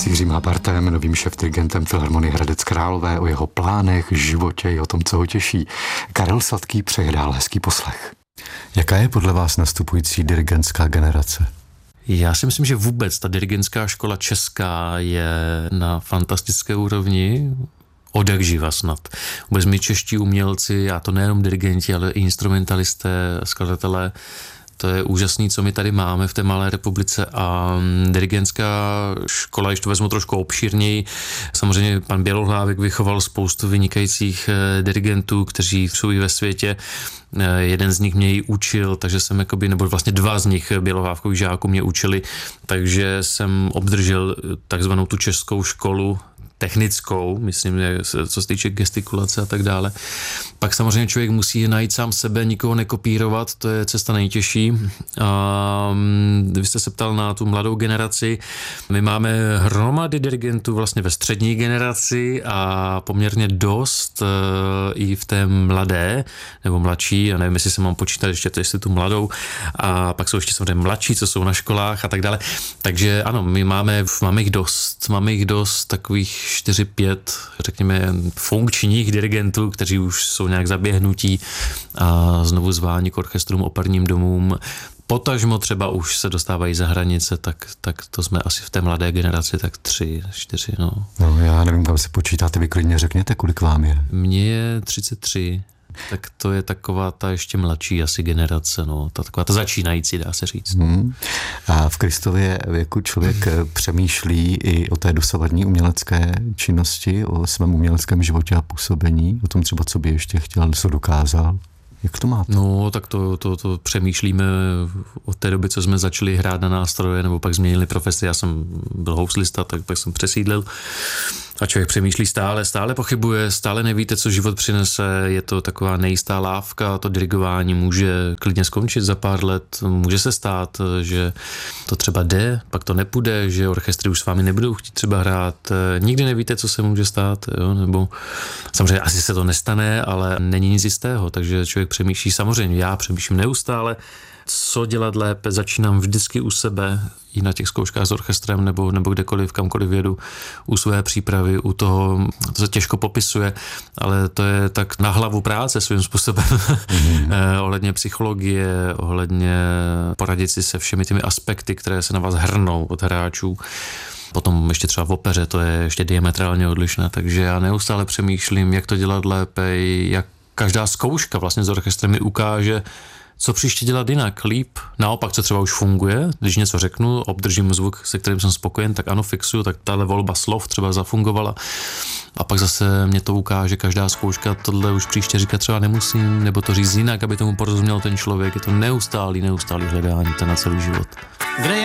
S Jiřím Habartem, novým šéfdirigentem Filharmonie Hradec Králové, o jeho plánech, životě i o tom, co ho těší. Karel Sladký přehrál hezký poslech. Jaká je podle vás nastupující dirigentská generace? Já si myslím, že vůbec ta dirigentská škola česká je na fantastické úrovni, odjakživa snad. Vůbec my čeští umělci, a to nejenom dirigenti, ale i instrumentalisté, skladatelé, to je úžasný, co my tady máme v té malé republice a dirigentská škola, když to vezmu trošku obšírněji, samozřejmě pan Bělohlávek vychoval spoustu vynikajících dirigentů, kteří jsou i ve světě. Jeden z nich mě ji učil, takže jsem nebo vlastně dva z nich Bělohlávkových žáků mě učili, takže jsem obdržel takzvanou tu českou školu, technickou, myslím, co se týče gestikulace a tak dále. Pak samozřejmě člověk musí najít sám sebe, nikoho nekopírovat, to je cesta nejtěžší. Vy jste se ptal na tu mladou generaci. My máme hromady dirigentů vlastně ve střední generaci a poměrně dost i v té mladé, nebo mladší, já nevím, jestli se mám počítat ještě jestli tu mladou, a pak jsou ještě samozřejmě mladší, co jsou na školách a tak dále. Takže ano, my máme jich dost takových 4-5, řekněme, funkčních dirigentů, kteří už jsou nějak zaběhnutí a znovu zváni k orchestrům, operním domům. Potažmo třeba už se dostávají za hranice, tak to jsme asi v té mladé generaci, tak 3, 4, no. No já nevím, kam si počítáte, vy klidně řekněte, kolik vám je. Mně je 33. Tak to je taková ta ještě mladší asi generace, no, taková ta začínající, dá se říct. A v Kristově věku člověk přemýšlí i o té dosavadní umělecké činnosti, o svém uměleckém životě a působení, o tom třeba, co by ještě chtěl, co dokázal. Jak to máte? No, tak to přemýšlíme od té doby, co jsme začali hrát na nástroje, nebo pak změnili profesi. Já jsem byl houslista, tak pak jsem přesídlil. A člověk přemýšlí stále pochybuje, stále nevíte, co život přinese, je to taková nejistá lávka, to dirigování může klidně skončit za pár let, může se stát, že to třeba jde, pak to nepůjde, že orchestry už s vámi nebudou chtít třeba hrát, nikdy nevíte, co se může stát, jo? Nebo samozřejmě asi se to nestane, ale není nic jistého, takže člověk přemýšlí, samozřejmě já přemýšlím neustále, co dělat lépe, začínám vždycky u sebe, i na těch zkouškách s orchestrem nebo kdekoliv, kamkoliv jedu, u své přípravy, u toho, to se těžko popisuje, ale to je tak na hlavu práce svým způsobem. Ohledně psychologie, ohledně poradit si se všemi těmi aspekty, které se na vás hrnou od hráčů. Potom ještě třeba v opeře, to je ještě diametrálně odlišné, takže já neustále přemýšlím, jak to dělat lépe, jak každá zkouška vlastně s orchestrem mi ukáže, co příště dělat jinak, líp, naopak, co třeba už funguje, když něco řeknu, obdržím zvuk, se kterým jsem spokojen, tak ano, fixuju, tak tahle volba slov třeba zafungovala a pak zase mě to ukáže každá zkouška, tohle už příště říkat třeba nemusím, nebo to říct jinak, aby tomu porozuměl ten člověk, je to neustálý hledání, to na celý život.